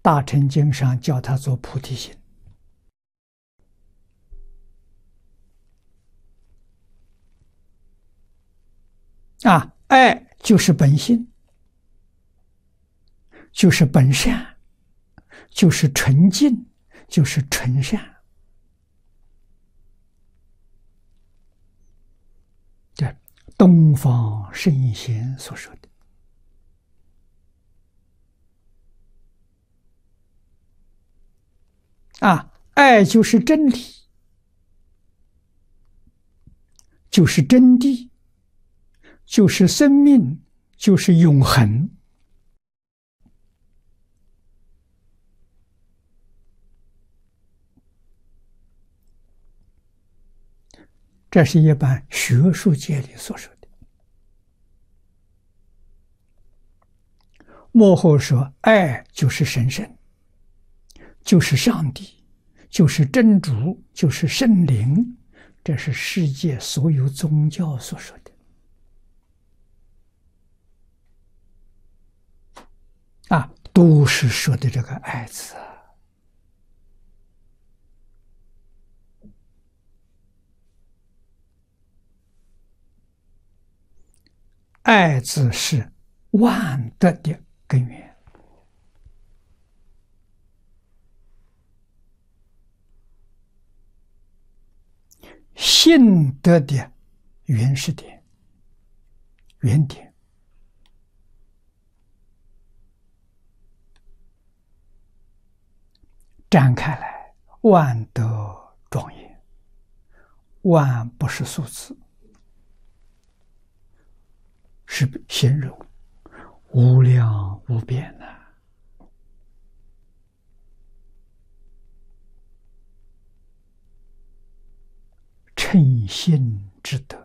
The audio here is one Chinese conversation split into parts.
大乘经上叫他做菩提心。爱就是本性，就是本善，就是纯净，就是纯善。对，东方圣贤所说的。爱就是真理，就是真谛，就是生命，就是永恒。这是一般学术界里所说的。末后说，爱就是神圣，就是上帝，就是真主，就是圣灵，这是世界所有宗教所说的。都是说的这个爱字。爱字是万德的根源。信德的原始点、原点。展开来，万德庄严。万不是数字，是形容无量无边呐。称心之德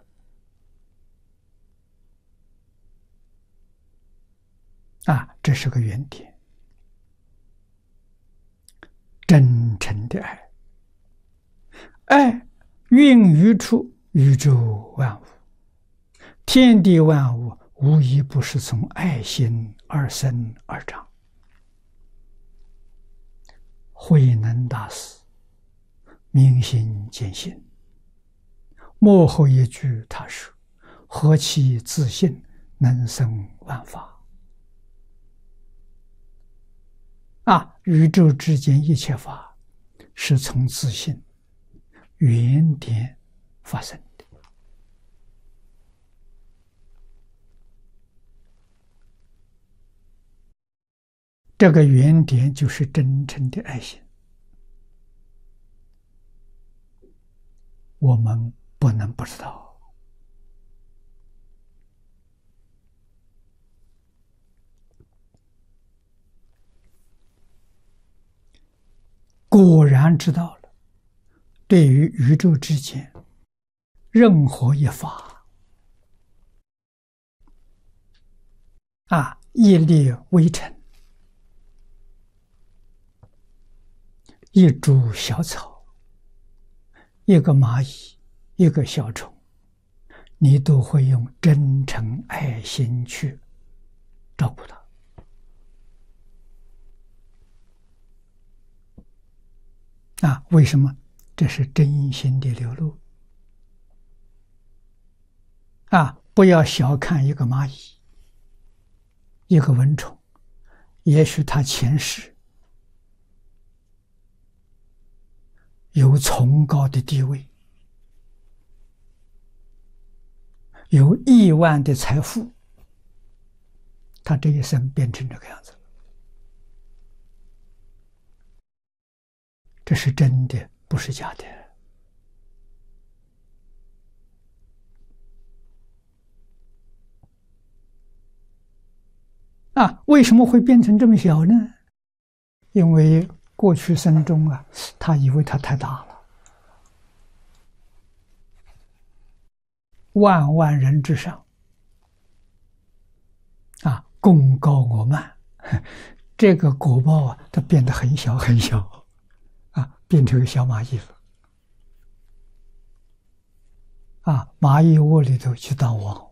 这是个原点。真诚的爱，爱孕育出宇宙万物，天地万物无一不是从爱心而生而长。慧能大师明心见性，末后一句他说：何其自信，能生万法。宇宙之间一切法是从自性原点发生的。这个原点就是真诚的爱心，我们不能不知道。果然知道了，对于宇宙之间任何一法一粒微尘，一株小草，一个蚂蚁，一个小虫，你都会用真诚爱心去照顾它。为什么？这是真心的流露。不要小看一个蚂蚁，一个蚊虫，也许它前世有崇高的地位，有亿万的财富，他这一生变成这个样子。这是真的，不是假的。为什么会变成这么小呢？因为过去生中他以为他太大了，万万人之上，功高我慢，这个果报它变得很小很小。变成个小蚂蚁了。蚂蚁窝里头去当王。